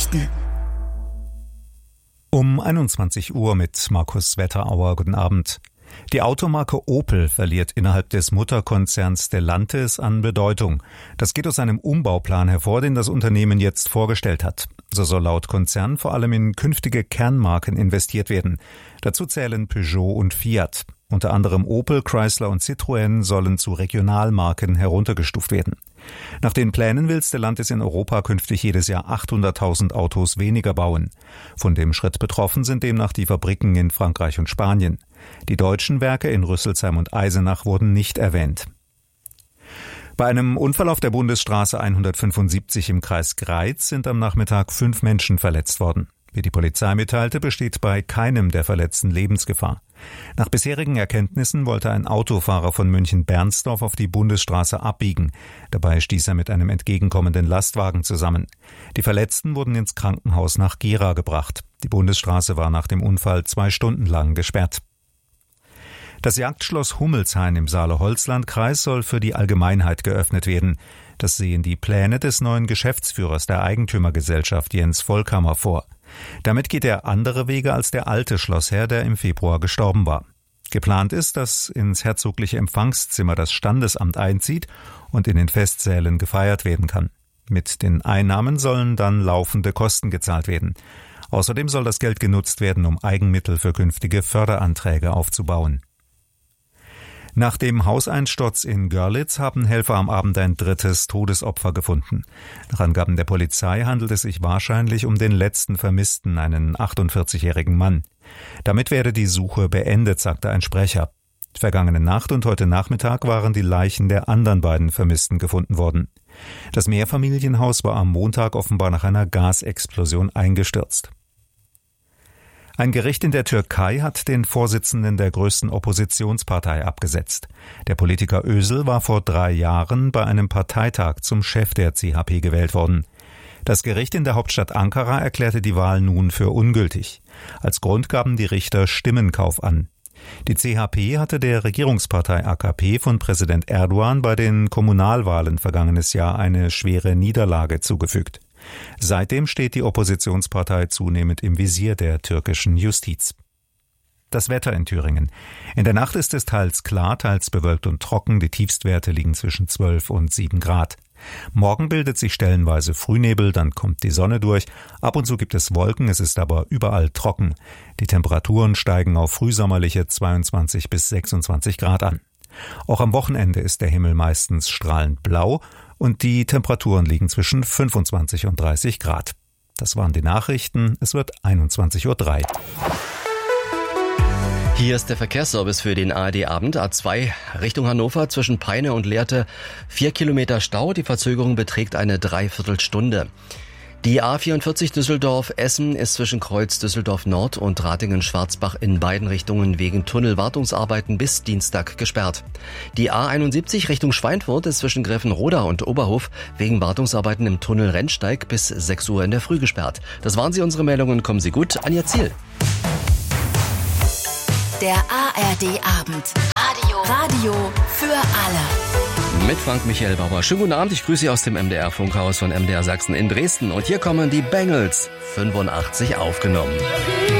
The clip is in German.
Nachrichten. Um 21 Uhr mit Markus Wetterauer. Guten Abend. Die Automarke Opel verliert innerhalb des Mutterkonzerns Stellantis an Bedeutung. Das geht aus einem Umbauplan hervor, den das Unternehmen jetzt vorgestellt hat. So soll laut Konzern vor allem in künftige Kernmarken investiert werden. Dazu zählen Peugeot und Fiat. Unter anderem Opel, Chrysler und Citroën sollen zu Regionalmarken heruntergestuft werden. Nach den Plänen will Stellantis in Europa künftig jedes Jahr 800.000 Autos weniger bauen. Von dem Schritt betroffen sind demnach die Fabriken in Frankreich und Spanien. Die deutschen Werke in Rüsselsheim und Eisenach wurden nicht erwähnt. Bei einem Unfall auf der Bundesstraße 175 im Kreis Greiz sind am Nachmittag 5 Menschen verletzt worden. Wie die Polizei mitteilte, besteht bei keinem der Verletzten Lebensgefahr. Nach bisherigen Erkenntnissen wollte ein Autofahrer von München-Bernsdorf auf die Bundesstraße abbiegen. Dabei stieß er mit einem entgegenkommenden Lastwagen zusammen. Die Verletzten wurden ins Krankenhaus nach Gera gebracht. Die Bundesstraße war nach dem Unfall 2 Stunden lang gesperrt. Das Jagdschloss Hummelshain im Saale-Holzland-Kreis soll für die Allgemeinheit geöffnet werden. Das sehen die Pläne des neuen Geschäftsführers der Eigentümergesellschaft Jens Volkamer vor. Damit geht er andere Wege als der alte Schlossherr, der im Februar gestorben war. Geplant ist, dass ins herzogliche Empfangszimmer das Standesamt einzieht und in den Festsälen gefeiert werden kann. Mit den Einnahmen sollen dann laufende Kosten gezahlt werden. Außerdem soll das Geld genutzt werden, um Eigenmittel für künftige Förderanträge aufzubauen. Nach dem Hauseinsturz in Görlitz haben Helfer am Abend ein 3. Todesopfer gefunden. Nach Angaben der Polizei handelt es sich wahrscheinlich um den letzten Vermissten, einen 48-jährigen Mann. Damit werde die Suche beendet, sagte ein Sprecher. Vergangene Nacht und heute Nachmittag waren die Leichen der anderen beiden Vermissten gefunden worden. Das Mehrfamilienhaus war am Montag offenbar nach einer Gasexplosion eingestürzt. Ein Gericht in der Türkei hat den Vorsitzenden der größten Oppositionspartei abgesetzt. Der Politiker Özil war vor 3 Jahren bei einem Parteitag zum Chef der CHP gewählt worden. Das Gericht in der Hauptstadt Ankara erklärte die Wahl nun für ungültig. Als Grund gaben die Richter Stimmenkauf an. Die CHP hatte der Regierungspartei AKP von Präsident Erdogan bei den Kommunalwahlen vergangenes Jahr eine schwere Niederlage zugefügt. Seitdem steht die Oppositionspartei zunehmend im Visier der türkischen Justiz. Das Wetter in Thüringen. In der Nacht ist es teils klar, teils bewölkt und trocken. Die Tiefstwerte liegen zwischen 12 und 7 Grad. Morgen bildet sich stellenweise Frühnebel, dann kommt die Sonne durch. Ab und zu gibt es Wolken, es ist aber überall trocken. Die Temperaturen steigen auf frühsommerliche 22 bis 26 Grad an. Auch am Wochenende ist der Himmel meistens strahlend blau und die Temperaturen liegen zwischen 25 und 30 Grad. Das waren die Nachrichten. Es wird 21:03 Uhr. Hier ist der Verkehrsservice für den ARD-Abend. A2 Richtung Hannover zwischen Peine und Lehrte 4 Kilometer Stau. Die Verzögerung beträgt eine Dreiviertelstunde. Die A44 Düsseldorf-Essen ist zwischen Kreuz Düsseldorf Nord und Ratingen-Schwarzbach in beiden Richtungen wegen Tunnelwartungsarbeiten bis Dienstag gesperrt. Die A71 Richtung Schweinfurt ist zwischen Greffenroda und Oberhof wegen Wartungsarbeiten im Tunnel Rennsteig bis 6 Uhr in der Früh gesperrt. Das waren sie, unsere Meldungen. Kommen Sie gut an Ihr Ziel. Der ARD-Abend. Radio für alle. Mit Frank Michael Bauer. Schönen guten Abend, ich grüße Sie aus dem MDR-Funkhaus von MDR Sachsen in Dresden. Und hier kommen die Bangles, 85 aufgenommen.